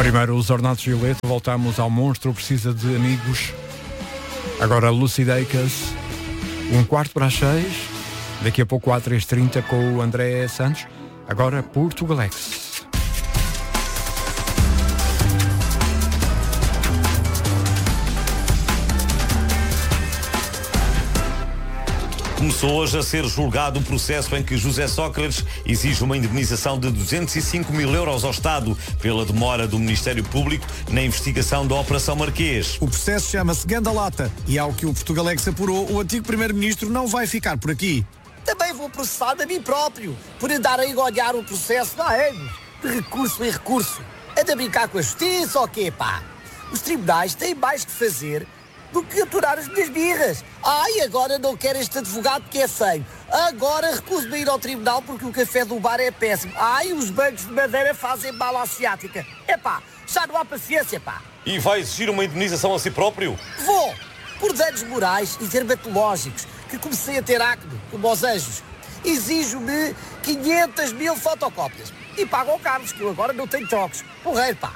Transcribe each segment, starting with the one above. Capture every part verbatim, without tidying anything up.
Primeiro os Ornatos Violeta, voltamos ao Monstro Precisa de Amigos. Agora Lucy Dacus, um quarto para as seis. Daqui a pouco às três e trinta com o André Santos. Agora Portugalex. Começou hoje a ser julgado um processo em que José Sócrates exige uma indemnização de duzentos e cinco mil euros ao Estado pela demora do Ministério Público na investigação da Operação Marquês. O processo chama-se Gandalata e, ao que o Portugalex apurou, o antigo primeiro-ministro não vai ficar por aqui. Também vou processar a mim próprio por andar a enganar o processo há anos, de recurso em recurso. Anda a brincar com a justiça ou quê, pá? Os tribunais têm mais que fazer do que aturar as minhas birras. Ai, agora não quero este advogado que é feio. Agora recuso-me a ir ao tribunal porque o café do bar é péssimo. Ai, os bancos de madeira fazem bala asiática. Epá, já não há paciência, pá. E vai exigir uma indemnização a si próprio? Vou! Por danos morais e dermatológicos, que comecei a ter acne, como aos anjos. Exijo-me quinhentas mil fotocópias. E pago ao Carlos, que eu agora não tenho trocos. Porreiro, pá.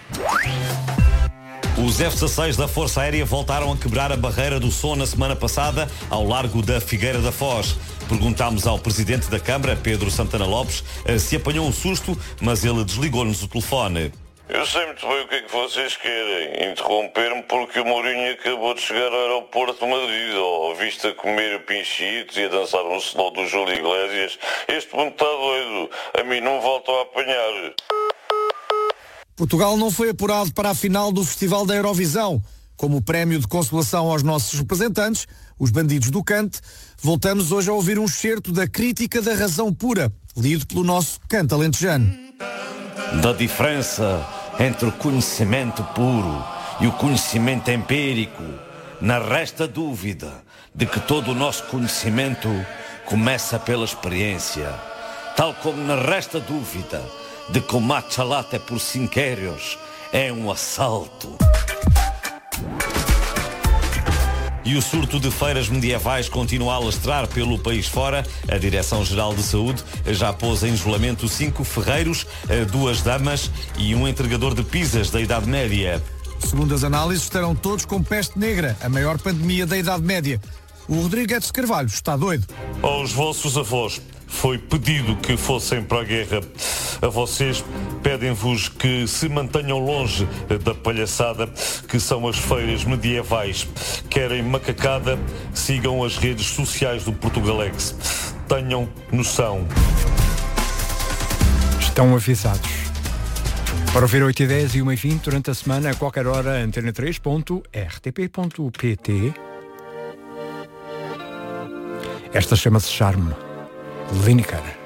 Os F dezasseis da Força Aérea voltaram a quebrar a barreira do som na semana passada ao largo da Figueira da Foz. Perguntámos ao presidente da Câmara, Pedro Santana Lopes, se apanhou um susto, mas ele desligou-nos o telefone. Eu sei muito bem o que é que vocês querem. Interromper-me porque o Mourinho acabou de chegar ao aeroporto de Madrid. Ou visto a comer pinchitos e a dançar um slow do Júlio Iglesias. Este mundo está doido. A mim não voltam a apanhar. Portugal não foi apurado para a final do Festival da Eurovisão. Como prémio de consolação aos nossos representantes, os bandidos do cante, voltamos hoje a ouvir um excerto da Crítica da Razão Pura, lido pelo nosso cante alentejano. Da diferença entre o conhecimento puro e o conhecimento empírico, não resta dúvida de que todo o nosso conhecimento começa pela experiência, tal como não resta dúvida de que o matcha latte por cinco euros é um assalto. E o surto de feiras medievais continua a alastrar pelo país fora. A Direção-Geral de Saúde já pôs em isolamento cinco ferreiros, duas damas e um entregador de pizzas da Idade Média. Segundo as análises, estarão todos com peste negra, a maior pandemia da Idade Média. O Rodrigues de Carvalho está doido. Aos vossos avós foi pedido que fossem para a guerra. A vocês pedem-vos que se mantenham longe da palhaçada que são as feiras medievais. Querem macacada? Sigam as redes sociais do Portugalex. Tenham noção. Estão avisados. Para ouvir oito e dez e uma e vinte durante a semana, a qualquer hora, antena três ponto r t p ponto p t. Esta chama-se Charme. Lineker.